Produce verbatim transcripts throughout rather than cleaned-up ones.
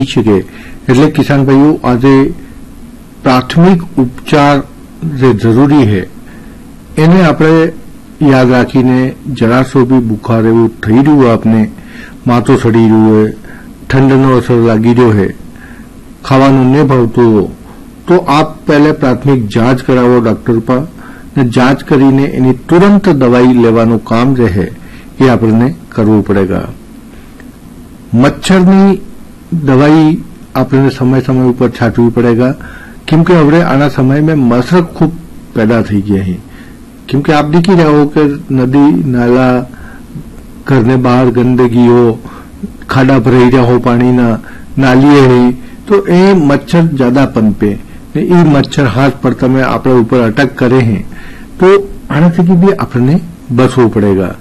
શકે એટલે કિસાન ભાઈઓ આજે પ્રાથમિક ઉપચાર જે જરૂરી છે એને આપણે યાદ રાખીને જરાસો બી બુખાર એવું થઈ રહ્યું આપને માથું સડી રહ્યું હોય ઠંડનો અસર લાગી રહ્યો છે ખાવાનું નહીં ભાવતું હોય તો આપ પહેલે પ્રાથમિક જાંચ કરાવો ડોક્ટર પર ને જાંચ કરીને એની તુરંત દવાઈ લેવાનું કામ જે છે એ આપણને કરવું પડેગા। મચ્છરની दवाई आपने समय समय ऊपर छाटवी पड़ेगा क्योंकि हमारे आना समय में मच्छर खूब पैदा थी गए हैं क्योंकि आप देखी रहे हो कि नदी नाला घर ने बाहर गंदगी हो खाड़ा भराई रहा हो पानी ना नाली है तो ये मच्छर ज्यादा पनपे ये मच्छर हाथ पर तमे आपने ऊपर अटक करे हैं तो आना से भी आपने बचવું पड़ेगा।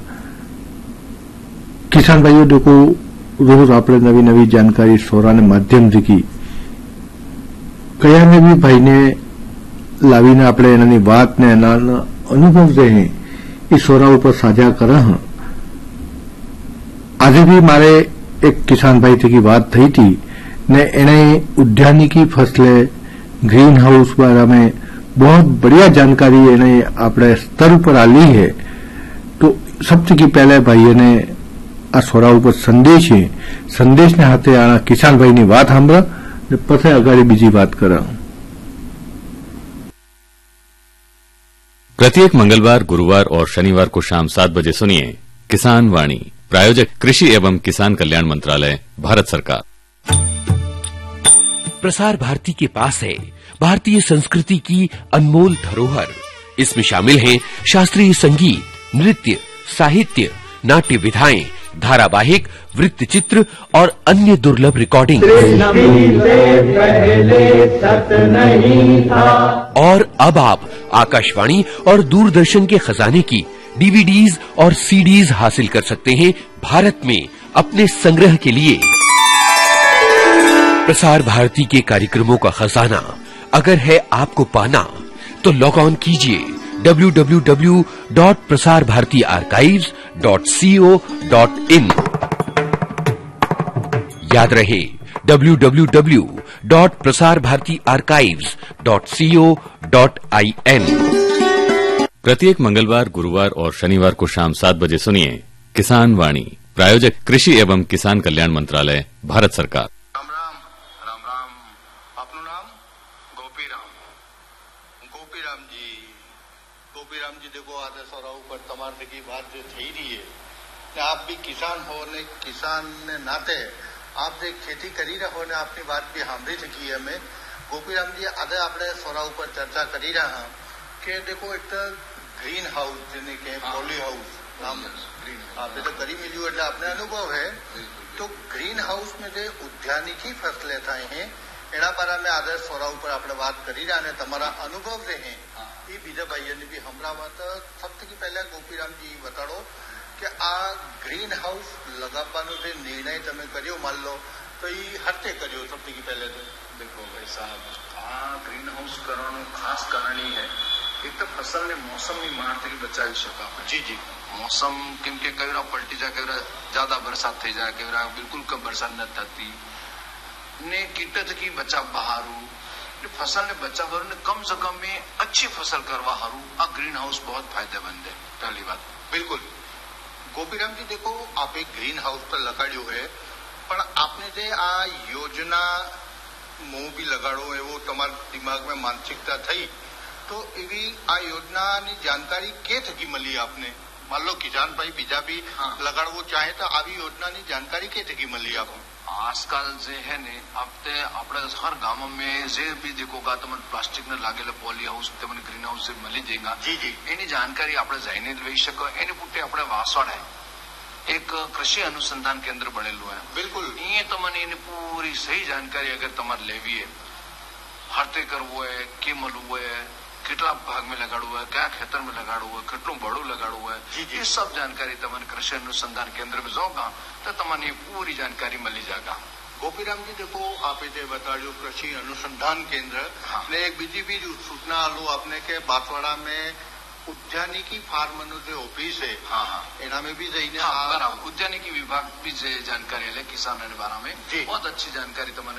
किसान भाइयों देखो रोज आपने नवी नवी जानकारी सोरा ने माध्यम थी कया ने भी भाई ने लावीने आपणे एनानी वात ने एना अनुभव जे हैं ये सोरा पर साझा कर। आज भी मारे एक किसान भाई थी बात थी थी ने एने उद्यानिकी फसले ग्रीन हाउस बारे में बहुत बढ़िया जानकारी एने आपणे स्तर पर आली है। तो सबसे पहले भाई ने आ सोरा पर संदेश है संदेश ने हाथे आ किसान भाई की बात सांभळा पछी अगाड़ी बीजी बात करा। प्रत्येक मंगलवार गुरुवार और शनिवार को शाम सात बजे सुनिए किसान वाणी। प्रायोजक कृषि एवं किसान कल्याण मंत्रालय भारत सरकार। प्रसार भारती के पास है भारतीय संस्कृति की अनमोल धरोहर। इसमें शामिल हैं शास्त्रीय संगीत, नृत्य, साहित्य, नाट्य विधाएं, धारावाहिक, वृत्तचित्र और अन्य दुर्लभ रिकॉर्डिंग। और अब आप आकाशवाणी और दूरदर्शन के खजाने की डीवीडीज और सीडीज हासिल कर सकते हैं भारत में अपने संग्रह के लिए। प्रसार भारती के कार्यक्रमों का खजाना अगर है आपको पाना तो लॉग ऑन कीजिए W W W dot Prasar Bharati archives dot C O dot in. याद रहे W W W dot Prasar Bharati archives dot C O dot I N. प्रत्येक मंगलवार गुरुवार और शनिवार को शाम सात बजे सुनिए किसान वाणी। प्रायोजक कृषि एवं किसान कल्याण मंत्रालय भारत सरकार। राम राम राम राम। आपनु नाम गोपीराम गोपीराम जी गोपीराम जी देखो आधे सोरा ऊपर तमारे की बात जो थी रही है ने आप भी किसान हो ने किसान ने नाते आप जो खेती करी रहे हो ने आपकी बात भी सांभी थी है हमें गोपीराम जी आधे आपने सोरा ऊपर चर्चा करी रहा हाँ कि देखो एक तो ग्रीन हाउस जिन्हें के पॉली हाउस नाम आपने तो करी मिली એટલે आपने अनुभव है तो ग्रीन हाउस में जो उद्यानिकी फसलें थाय हैं एना बारे में आधे सोरा ऊपर आपने बात करी रहा ने तमारा अनुभव जे हैं ये बीजा भाइयों ने भी हमरावा तो सबसे पहले गोपीराम जी बताड़ो कि आ ग्रीन हाउस लगावવાનો જે निर्णय તમે કર્યો मान लो तो ये हरते કર્યો सबसे पहले तो देखो भाई साहब आ ग्रीन हाउस करવાનું खास कारण ये है एक तो फसल ने मौसम ની મારથી બચાવી શકા जी जी मौसम केम के कई बार पलटी जाए कई बार ज्यादा बरसात थी जाए कई बार बिल्कुल कम बरसात न थती ने कीटक की बचा बहारू फसल ने बचा भरू ने कम से कम में अच्छी फसल करवा हारू आ ग्रीन हाउस बहुत फायदेमंद है। पहली बात बिल्कुल गोपीराम जी देखो आप एक ग्रीन हाउस पर लगाड़ो है पर आपने जे आ योजना मुंह भी लगाड़ो है वो तमार दिमाग में मानसिकता थी तो एवी आ योजना नी जानकारी के थकी मिली आपने मान लो किसान भाई बीजा भी हाँ। लगाड़वो चाहे तो आवी योजना नी जानकारी के थकी मिली आपको आजकल जे है ने अब ते अपने हर गांव में जे भी देखोगा तो मन प्लास्टिक ने लागेला पॉली हाउस ते मन ग्रीन हाउस से मिली जाएगा जी जी एनी जानकारी आपने जाइने लई शको एनी पुटे अपने वासण है एक कृषि अनुसंधान केंद्र बनेलू है बिल्कुल ये तो मन एनी पूरी सही जानकारी अगर तमार लेवी है हरते करवो है के मलवो है कितना भाग में लगाड़ू है क्या खेतर में लगाड़ू है कितनू बड़ू लगाड़ू है ये सब जानकारी तमन कृषि अनुसंधान केंद्र में जाओगा तो तमन ये पूरी जानकारी मिली जाएगा। गोपीराम जी देखो आप ये बताड़ो कृषि अनुसंधान केंद्र हाँ। ने एक बीजी भी सूचना आलू आपने के बांसवाड़ा में ઉદ્યાનિકી ફાર્મનું જે ઓફિસ છે हाँ हाँ એના में भी જઈને हाँ આ बराबर उद्यानिकी विभाग भी जे जानकारी है किसानों के बारे में जी। बहुत अच्छी जानकारी तुम्हें